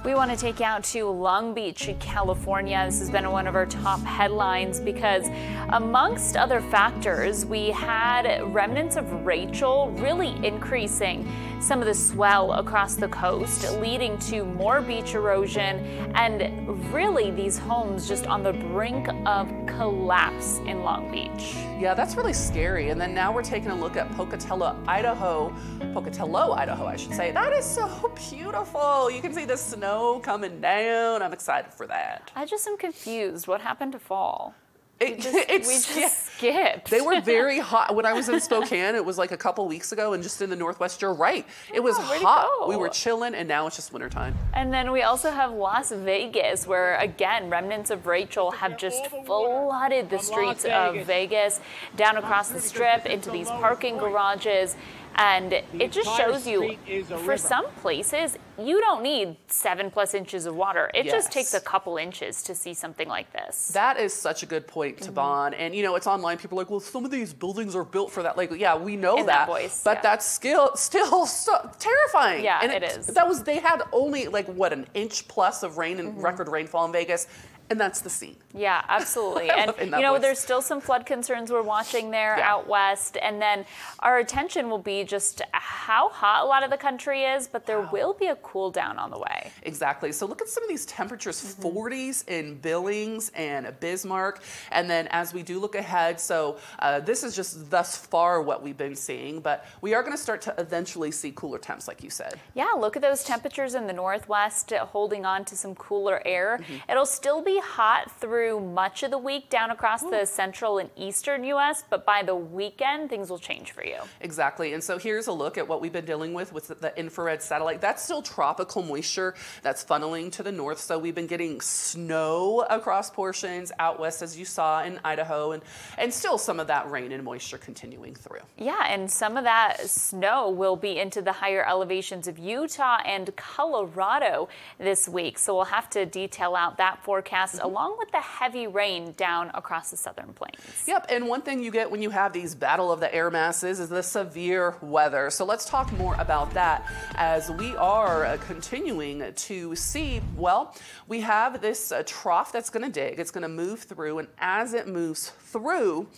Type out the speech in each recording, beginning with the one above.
We want to take you out to Long Beach, California. This has been one of our top headlines because amongst other factors, we had remnants of Rachel really increasing some of the swell across the coast, leading to more beach erosion and really these homes just on the brink of collapse in Long Beach. Yeah, that's really scary. And then now we're taking a look at Pocatello, Idaho, I should say. That is so beautiful. You can see the snow coming down. I'm excited for that. I just am confused. What happened to fall? We just skipped. They were very hot. When I was in Spokane, it was like a couple weeks ago, and just in the Northwest, you're right. It was hot. We were chilling, and now it's just wintertime. And then we also have Las Vegas, where, again, remnants of Rachel have just flooded the streets of Vegas, down across the Strip, into these parking garages. And it just shows you, for some places, you don't need 7+ inches of water. It just takes a couple inches to see something like this. That is such a good point, Taban. And, you know, it's online. People are like, well, some of these buildings are built for that. Like, yeah, we know that. But that's still so terrifying. Yeah, and it is. They had only, like, what, an inch plus of rain and record rainfall in Vegas. And that's the scene. Yeah, absolutely. And, you know, there's still some flood concerns we're watching there out west. And then our attention will be just how hot a lot of the country is, but there will be a cool down on the way. Exactly. So look at some of these temperatures, 40s in Billings and Bismarck. And then as we do look ahead, so this is just thus far what we've been seeing, but we are going to start to eventually see cooler temps, like you said. Yeah, look at those temperatures in the Northwest holding on to some cooler air. It'll still be hot through much of the week down across the central and eastern U.S., but by the weekend, things will change for you. Exactly. And so here's a look at what we've been dealing with the infrared satellite. That's still tropical moisture that's funneling to the north. So we've been getting snow across portions out west, as you saw in Idaho, and still some of that rain and moisture continuing through. Yeah, and some of that snow will be into the higher elevations of Utah and Colorado this week. So we'll have to detail out that forecast along with the heavy rain down across the southern plains. Yep, and one thing you get when you have these battle of the air masses is the severe weather. So let's talk more about that as we are continuing to see, well, we have this trough that's going to dig. It's going to move through, and as it moves through,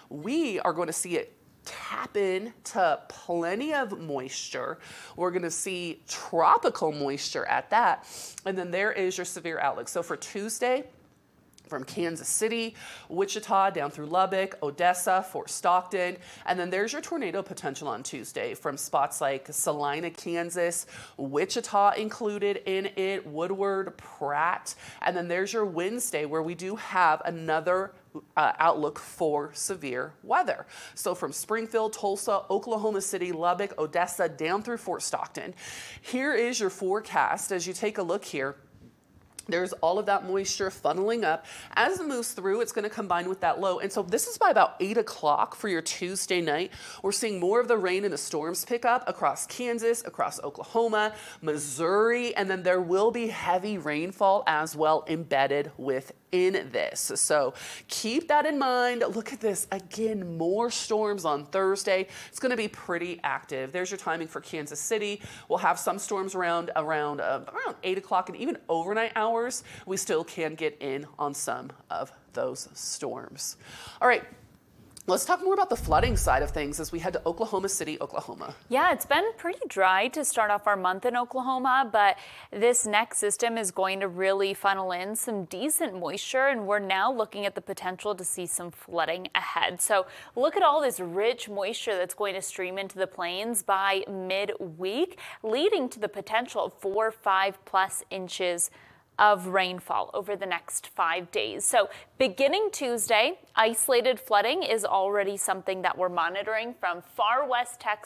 we are going to see it tap into plenty of moisture. We're going to see tropical moisture at that. And then there is your severe outlook. So for Tuesday, from Kansas City, Wichita, down through Lubbock, Odessa, Fort Stockton, and then there's your tornado potential on Tuesday from spots like Salina, Kansas, Wichita included in it, Woodward, Pratt, and then there's your Wednesday where we do have another outlook for severe weather. So from Springfield, Tulsa, Oklahoma City, Lubbock, Odessa, down through Fort Stockton. Here is your forecast as you take a look here. There's all of that moisture funneling up. As it moves through, it's going to combine with that low. And so this is by about 8 o'clock for your Tuesday night. We're seeing more of the rain and the storms pick up across Kansas, across Oklahoma, Missouri, and then there will be heavy rainfall as well embedded within this. So keep that in mind. Look at this. Again, more storms on Thursday. It's going to be pretty active. There's your timing for Kansas City. We'll have some storms around 8 o'clock and even overnight hours. We still can get in on some of those storms. All right. Let's talk more about the flooding side of things as we head to Oklahoma City, Oklahoma. Yeah, it's been pretty dry to start off our month in Oklahoma, but this next system is going to really funnel in some decent moisture, and we're now looking at the potential to see some flooding ahead. So look at all this rich moisture that's going to stream into the plains by midweek, leading to the potential of 4 or 5+ inches of rainfall over the next 5 days. So beginning Tuesday, isolated flooding is already something that we're monitoring from far west Texas